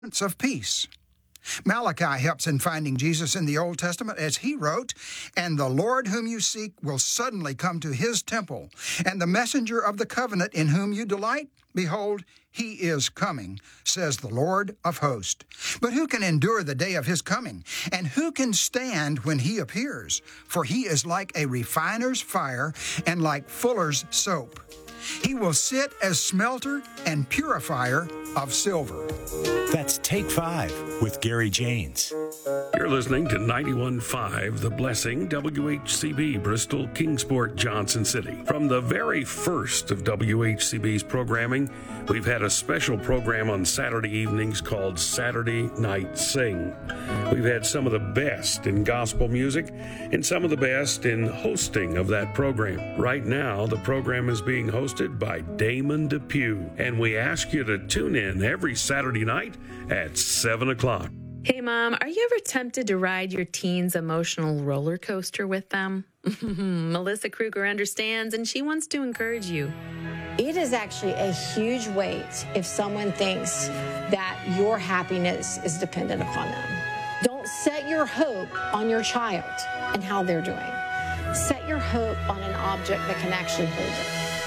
of peace. Malachi helps in finding Jesus in the Old Testament as he wrote, "And the Lord whom you seek will suddenly come to his temple, and the messenger of the covenant in whom you delight, behold, he is coming, says the Lord of hosts." But who can endure the day of his coming? And who can stand when he appears? For he is like a refiner's fire and like fuller's soap. He will sit as smelter and purifier of silver. That's Take 5 with Gary Janes. You're listening to 91.5 The Blessing, WHCB, Bristol, Kingsport, Johnson City. From the very first of WHCB's programming, we've had a special program on Saturday evenings called Saturday Night Sing. We've had some of the best in gospel music and some of the best in hosting of that program. Right now, the program is being hosted by Damon Depew, and we ask you to tune in every Saturday night at 7 o'clock. Hey, Mom, are you ever tempted to ride your teen's emotional roller coaster with them? Melissa Kruger understands, and she wants to encourage you. It is actually a huge weight if someone thinks that your happiness is dependent upon them. Don't set your hope on your child and how they're doing. Set your hope on an object that can actually hold it.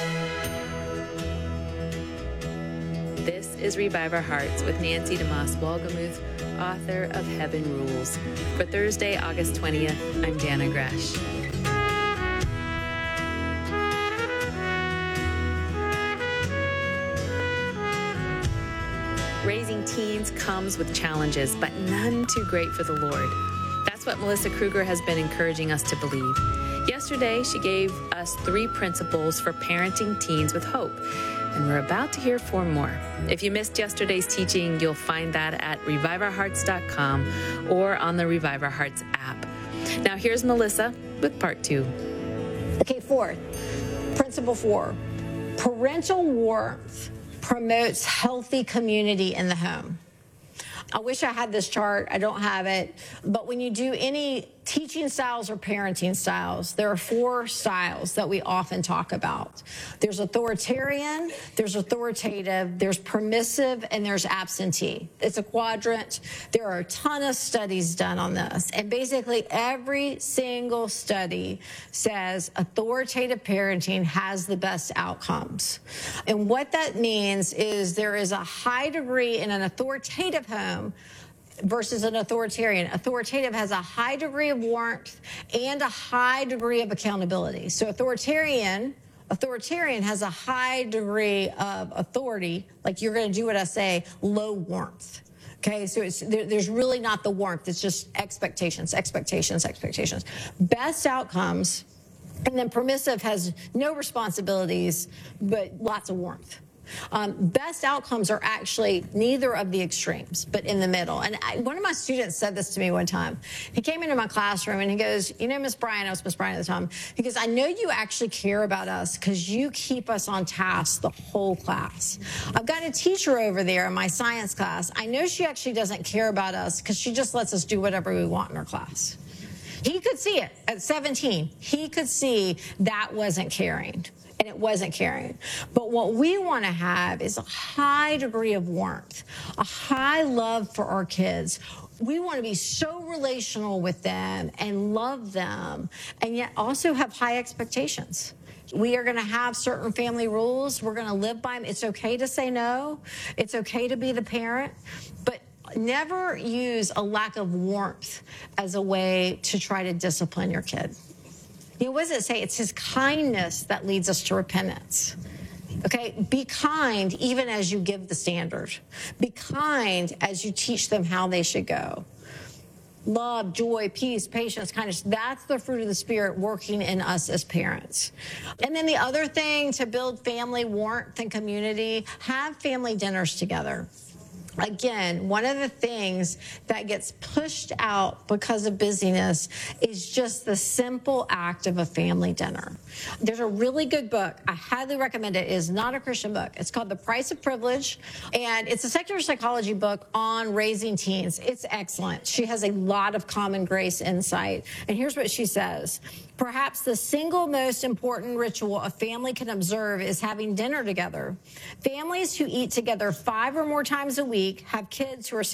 This is Revive Our Hearts with Nancy DeMoss Wolgemuth, author of Heaven Rules. For Thursday, August 20th, I'm Jana Gresh. Raising teens comes with challenges, but none too great for the Lord. That's what Melissa Kruger has been encouraging us to believe. Yesterday, she gave us 3 principles for parenting teens with hope, and we're about to hear 4 more. If you missed yesterday's teaching, you'll find that at reviveourhearts.com or on the Revive Our Hearts app. Now here's Melissa with part 2. Okay, 4. Principle 4. Parental warmth promotes healthy community in the home. I wish I had this chart. I don't have it. But when you do any teaching styles or parenting styles, there are 4 styles that we often talk about. There's authoritarian, there's authoritative, there's permissive, and there's absentee. It's a quadrant. There are a ton of studies done on this. And basically every single study says authoritative parenting has the best outcomes. And what that means is there is a high degree in an authoritative home versus an authoritarian. Authoritative has a high degree of warmth and a high degree of accountability. So authoritarian has a high degree of authority, like you're going to do what I say, low warmth. Okay, so there's really not the warmth. It's just expectations. Best outcomes, and then permissive has no responsibilities, but lots of warmth. Best outcomes are actually neither of the extremes, but in the middle. And one of my students said this to me one time. He came into my classroom and he goes, "You know, Miss Bryan," I was Miss Bryan at the time. He goes, "I know you actually care about us because you keep us on task the whole class. I've got a teacher over there in my science class. I know she actually doesn't care about us because she just lets us do whatever we want in her class." He could see it at 17. He could see that wasn't caring. And it wasn't caring. But what we want to have is a high degree of warmth, a high love for our kids. We want to be so relational with them and love them, and yet also have high expectations. We are going to have certain family rules. We're going to live by them. It's okay to say no. It's okay to be the parent. But never use a lack of warmth as a way to try to discipline your kid. You know, what does it say? It's his kindness that leads us to repentance. Okay, be kind even as you give the standard. Be kind as you teach them how they should go. Love, joy, peace, patience, kindness. That's the fruit of the Spirit working in us as parents. And then the other thing to build family warmth and community, have family dinners together. Again, one of the things that gets pushed out because of busyness is just the simple act of a family dinner. There's a really good book. I highly recommend it. It is not a Christian book. It's called The Price of Privilege, and it's a secular psychology book on raising teens. It's excellent. She has a lot of common grace insight. And here's what she says. Perhaps the single most important ritual a family can observe is having dinner together. Families who eat together 5 or more times a week week have kids who are